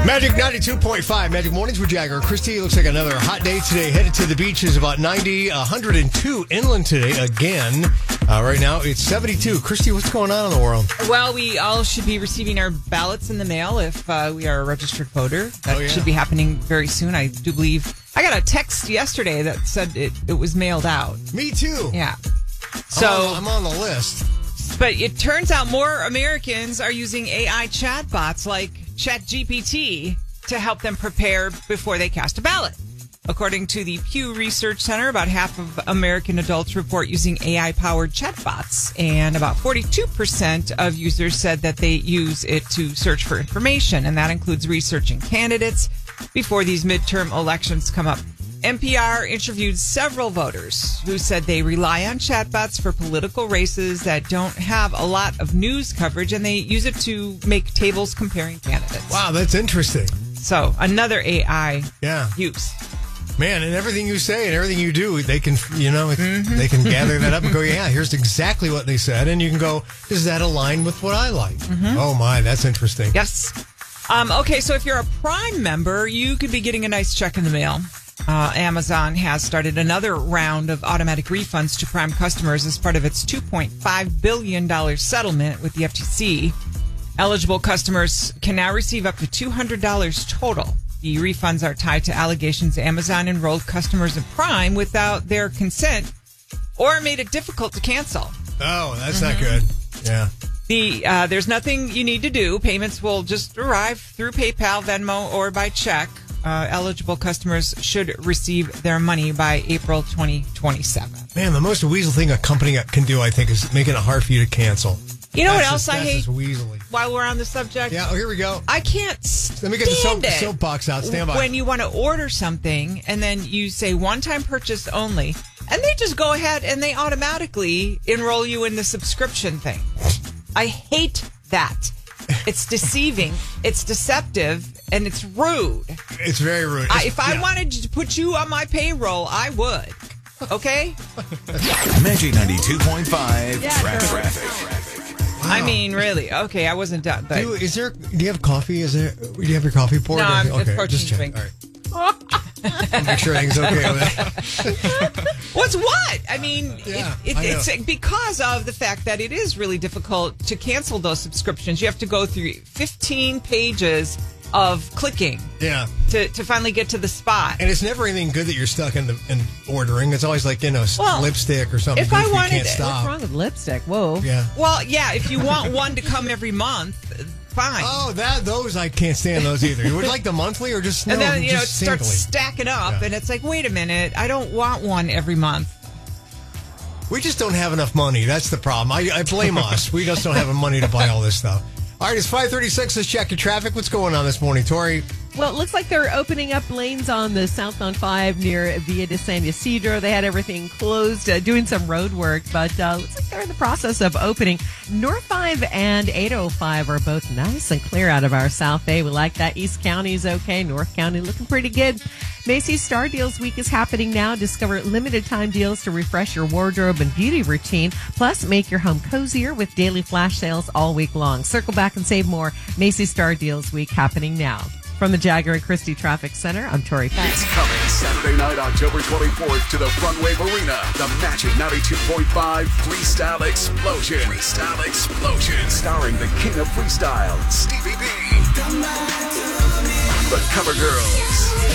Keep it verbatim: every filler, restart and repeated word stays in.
Magic ninety-two point five, Magic Mornings with Jagger. Christy, looks like another hot day today. Headed to the beach is about ninety, one hundred two inland today again. Uh, right now it's seventy-two. Christy, what's going on in the world? Well, we all should be receiving our ballots in the mail if uh, we are a registered voter. That Oh, yeah. should be happening very soon. I do believe. I got a text yesterday that said it, it was mailed out. Me too. Yeah. So, I'm on, I'm on the list. but it turns out more Americans are using A I chatbots like ChatGPT to help them prepare before they cast a ballot. According to the Pew Research Center, about half of American adults report using A I-powered chatbots, and about forty-two percent of users said that they use it to search for information, and that includes researching candidates before these midterm elections come up. N P R interviewed several voters who said they rely on chatbots for political races that don't have a lot of news coverage, and they use it to make tables comparing candidates. Wow, that's interesting. So, another A I Yeah. use. Man, and everything you say and everything you do, they can, you know, mm-hmm. they can gather that up and go, yeah, here's exactly what they said. And you can go, does that align with what I like? Mm-hmm. Oh, my, that's interesting. Yes. Um, okay, so if you're a Prime member, you could be getting a nice check in the mail. Uh, Amazon has started another round of automatic refunds to Prime customers as part of its two point five billion dollars settlement with the F T C. Eligible customers can now receive up to two hundred dollars total. The refunds are tied to allegations Amazon enrolled customers in Prime without their consent or made it difficult to cancel. Oh, that's Mm-hmm. not good. Yeah. The uh, there's nothing you need to do. Payments will just arrive through PayPal, Venmo, or by check. Uh, eligible customers should receive their money by April twenty twenty-seven. Man, the most weasel thing a company can do, I think, is making it hard for you to cancel. You know That's what else just, I that's hate? just weaselly. While we're on the subject, Yeah, oh, here we go. I can't stand Let me get the soap, it soapbox out. Stand by. when you want to order something and then you say one-time purchase only, and they just go ahead and they automatically enroll you in the subscription thing. I hate that. It's deceiving, it's deceptive, and it's rude. It's very rude. I, It's- if I yeah. wanted to put you on my payroll, I would. Okay? Magic ninety-two point five. Yeah, Tra- girl. traffic. I mean, really. Okay, I wasn't done. But Do, is there? Do you have coffee? Is there? Do you have your coffee poured? No, I'm- it's okay, protein just check. drink. All right. I'll make sure everything's okay with it. what's what? I mean, Yeah, it, it, I know. it's because of the fact that it is really difficult to cancel those subscriptions. You have to go through fifteen pages of clicking Yeah, to, to finally get to the spot. and it's never anything good that you're stuck in the in ordering. It's always like you know Well, lipstick or something. if I goofy you wanted can't it- stop. What's wrong with lipstick? Whoa. Yeah. Well, yeah, if you want one to come every month, fine. Oh, that those I can't stand those either. You would like the monthly or just no, and then, you know, it just starts singly? stacking up, Yeah. and it's like, wait a minute, I don't want one every month. We just don't have enough money. That's the problem. I, I blame us. We just don't have the money to buy all this stuff. All right, it's five thirty-six. Let's check your traffic. What's going on this morning, Tori? Well, it looks like they're opening up lanes on the southbound five near Via de San Ysidro. They had everything closed, uh, doing some road work, but uh, looks like they're in the process of opening. North five and eight oh five are both nice and clear out of our South Bay. We like that. East County is okay. North County looking pretty good. Macy's Star Deals Week is happening now. Discover limited time deals to refresh your wardrobe and beauty routine. Plus, make your home cozier with daily flash sales all week long. Circle back and save more. Macy's Star Deals Week happening now. From the Jagger and Christie Traffic Center, I'm Tori Fax. It's coming Saturday night, October twenty-fourth to the Front Wave Arena. The Magic ninety-two point five Freestyle Explosion. Freestyle Explosion. Starring the king of freestyle, Stevie B. The Cover Girls.